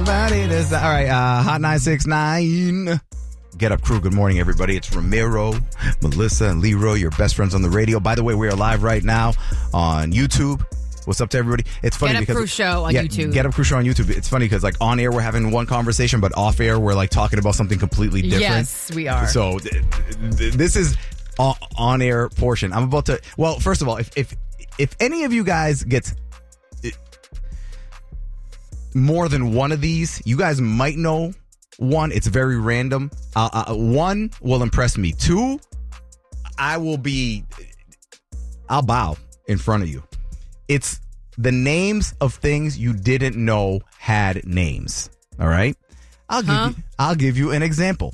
Everybody, this all right. Hot 969. Get Up Crew. Good morning, everybody. It's Ramiro, Melissa, and Leroy, your best friends on the radio. By the way, we are live right now on YouTube. What's up to everybody? It's funny because Get Up Crew Show on YouTube. Get Up Crew Show on YouTube. It's funny because like on air we're having one conversation, but off air we're like talking about something completely different. Yes, we are. So this is on air portion. I'm about to. Well, first of all, if any of you guys gets more than one of these, you guys might know one. It's very random. One will impress me. Two, I'll bow in front of you. It's the names of things you didn't know had names. All right? I'll give you an example.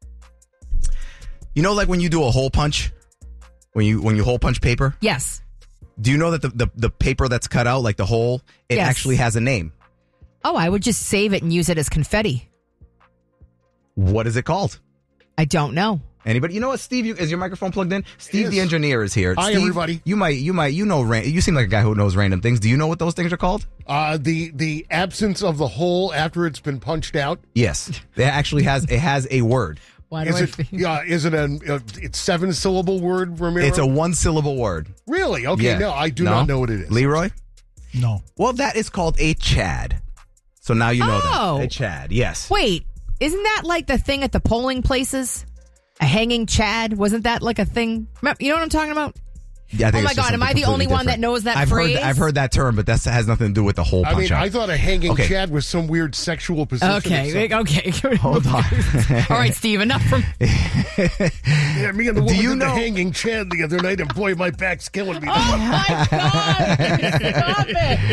You know, like when you do a hole punch, when you hole punch paper? Yes. Do you know that the paper that's cut out, like the hole, it actually has a name? Oh, I would just save it and use it as confetti. What is it called? I don't know. Anybody? You know what, Steve? Is your microphone plugged in? Steve, the engineer, is here. Hi, Steve, everybody. You know, you seem like a guy who knows random things. Do you know what those things are called? The absence of the hole after it's been punched out. Yes, it actually has a word. Why is it 7-syllable word, Ramiro? It's a 1-syllable word. Really? Okay, yeah. no, I do not know what it is. Leroy? No. Well, that is called a Chad. So now you know that. A Chad, yes. Wait, isn't that like the thing at the polling places? A hanging Chad? Wasn't that like a thing? You know what I'm talking about? Yeah, I think oh my God, am I the only one that knows that phrase? I've heard that term, but that has nothing to do with the hole punch out. I thought a hanging Chad was some weird sexual position. Okay. Hold on. All right, Steve, enough from... Yeah, me and the woman did the hanging Chad the other night, and boy, my back's killing me. Oh my God! Stop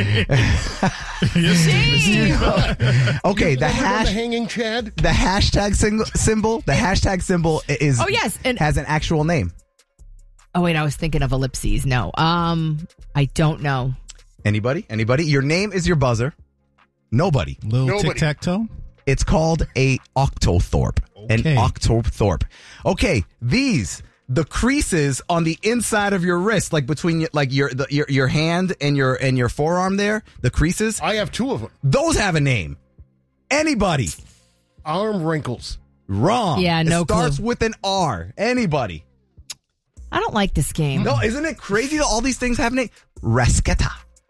it! Steve! Okay, the hanging Chad? The hashtag symbol. The hashtag symbol is... Oh, yes. Has an actual name. Oh, wait, I was thinking of ellipses. No. I don't know. Anybody? Your name is your buzzer. Nobody. Little tic-tac-toe? It's called a octothorpe. Okay. An octothorpe. Okay, the creases on the inside of your wrist, like between your hand and your forearm there, the creases. I have two of them. Those have a name. Anybody? Arm wrinkles. Wrong. Yeah, no clue. It starts with an R. Anybody? I don't like this game. No, isn't it crazy that all these things have names? Rascetta.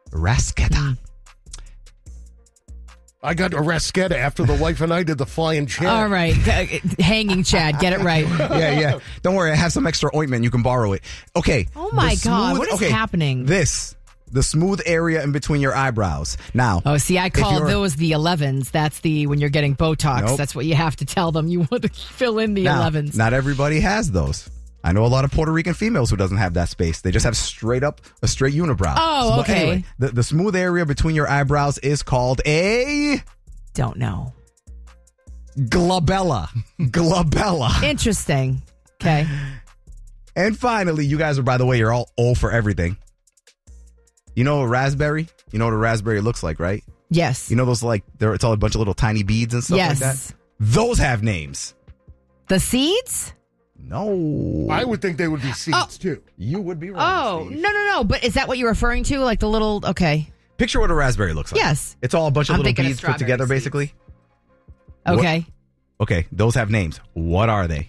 I got a rascetta after the wife and I did the flying Chad. All right. Hanging Chad. Get it right. Yeah. Don't worry. I have some extra ointment. You can borrow it. Okay. Oh, my God. What is happening? The smooth area in between your eyebrows. Now. Oh, see, I call those the 11s. That's when you're getting Botox. Nope. That's what you have to tell them. You want to fill in the 11s. Not everybody has those. I know a lot of Puerto Rican females who doesn't have that space. They just have a straight unibrow. Oh, okay. Anyway, the smooth area between your eyebrows is called a... Don't know. Glabella. Interesting. Okay. And finally, you guys are, by the way, you're all O for everything. You know a raspberry? You know what a raspberry looks like, right? Yes. You know those it's all a bunch of little tiny beads and stuff like that? Those have names. The seeds? No. I would think they would be seeds, too. You would be wrong. Oh, Steve. no. But is that what you're referring to? Like the little, okay. Picture what a raspberry looks like. Yes. It's all a bunch of little beads put together, basically. Okay. Okay, those have names. What are they?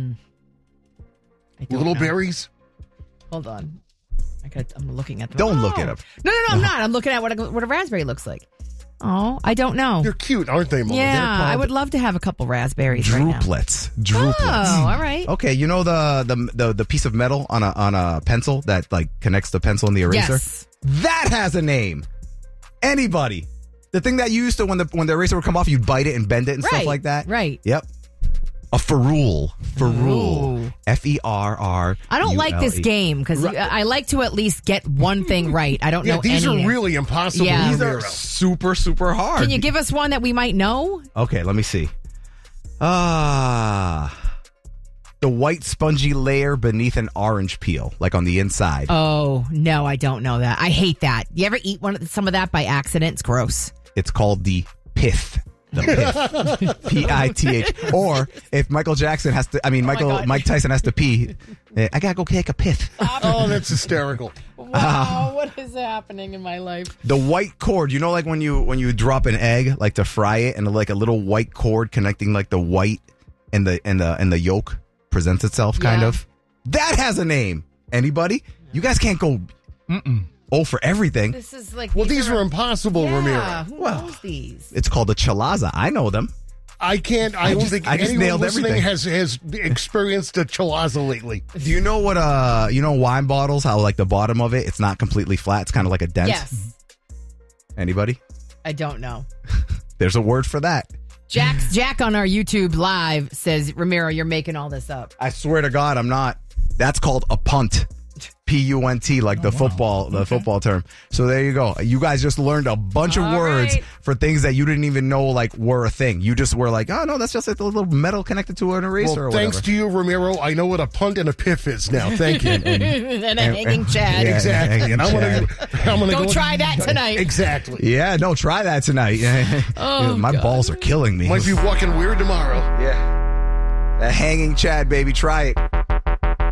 Little berries? Hold on. I'm looking at them. Don't look it up. No, I'm not. I'm looking at what a raspberry looks like. Oh, I don't know. They're cute, aren't they, Mom? Yeah, I would love to have a couple raspberries right now. Drupelets. Oh, all right. Okay, you know the piece of metal on a pencil that connects the pencil and the eraser? Yes. That has a name. Anybody. The thing that you used to, when the eraser would come off, you'd bite it and bend it and stuff like that? Right. Yep. A ferrule. Ooh. Ferrur. I don't like this game because I like to at least get one thing right. I don't know these anything. are really impossible. Yeah. These are super, super hard. Can you give us one that we might know? Okay, let me see. The white spongy layer beneath an orange peel, like on the inside. Oh, no, I don't know that. I hate that. You ever eat some of that by accident? It's gross. It's called the pith. The pith. P-I-T-H. Or if Michael Jackson Mike Tyson has to pee, I gotta go take a pith. Oh, that's hysterical. What? Wow, what is happening in my life? The white cord, you know, like when you drop an egg, like to fry it, and like a little white cord connecting like the white and the yolk presents itself, kind of. That has a name. Anybody? You guys can't go for everything. This is like these are impossible, Ramiro. Who knows these? It's called a chalaza. I know them. I can't. I don't think anyone listening has experienced a chalaza lately. Do you know what? Wine bottles? How like the bottom of it's not completely flat. It's kind of like a dent. Yes. Anybody? I don't know. There's a word for that. Jack on our YouTube live says, Ramiro, you're making all this up. I swear to God, I'm not. That's called a punt. P-U-N-T, like the football term. So there you go. You guys just learned a bunch of words for things that you didn't even know like were a thing. You just were like, oh no, that's just like a little metal connected to an eraser or whatever. Thanks to you, Ramiro, I know what a punt and a piff is now. Thank you. and a hanging chad. Yeah, exactly. And I'm gonna go try that tonight. Exactly. Yeah, no, try that tonight. My balls are killing me. Might be walking weird tomorrow. Yeah. A hanging chad, baby. Try it.